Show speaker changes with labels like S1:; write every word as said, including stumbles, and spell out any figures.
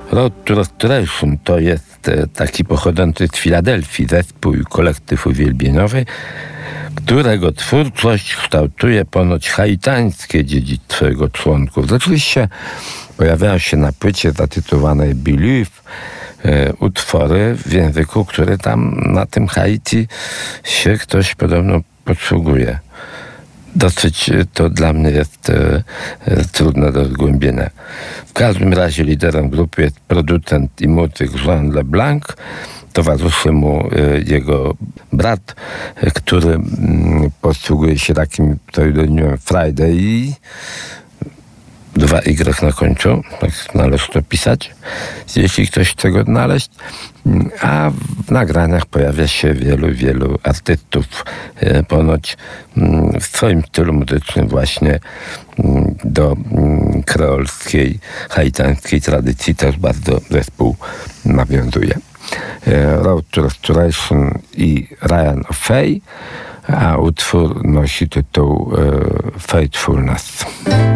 S1: Road to Restoration to jest taki pochodzący z Filadelfii zespół i kolektyw uwielbieniowy, którego twórczość kształtuje ponoć haitańskie dziedzictwo jego członków. Oczywiście pojawiają się na płycie zatytułowanej Believe e, utwory w języku, który tam na tym Haiti się ktoś podobno posługuje. Dosyć to dla mnie jest e, e, trudne do zgłębienia. W każdym razie liderem grupy jest producent i muzyk Jean LeBlanc. Towarzyszy mu e, jego brat, e, który m, posługuje się takim pseudonimem Friday. Dwa Y na końcu, tak należy to pisać, jeśli ktoś chce go odnaleźć. A w nagraniach pojawia się wielu, wielu artystów. E, ponoć m, w swoim stylu muzycznym właśnie m, do m, kreolskiej, haitańskiej tradycji też bardzo zespół nawiązuje. E, Road to Restoration i Ryan O'Fay, a utwór nosi tytuł e, Faithfulness.